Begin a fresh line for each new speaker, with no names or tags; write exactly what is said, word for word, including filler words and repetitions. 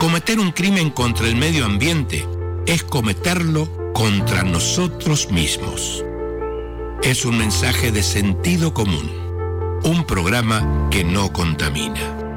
Cometer un crimen contra el medio ambiente es cometerlo contra nosotros mismos. Es un mensaje de sentido común, un programa que no contamina.